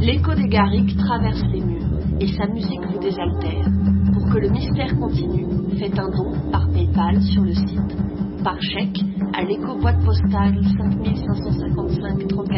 L'écho des Garrigues traverse les murs et sa musique vous désaltère. Pour que le mystère continue, faites un don par PayPal sur le site, par chèque à l'éco boîte postale 5555 36